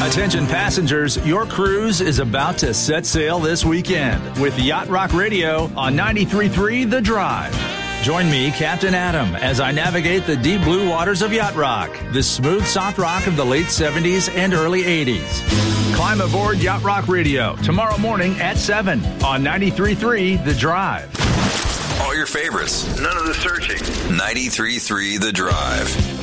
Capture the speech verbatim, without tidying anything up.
Attention passengers, your cruise is about to set sail this weekend with Yacht Rock Radio on ninety-three point three The Drive. Join me, Captain Adam, as I navigate the deep blue waters of Yacht Rock, the smooth soft rock of the late seventies and early eighties. Climb aboard Yacht Rock Radio tomorrow morning at seven on ninety-three point three The Drive. All your favorites. None of the searching. ninety-three point three The Drive.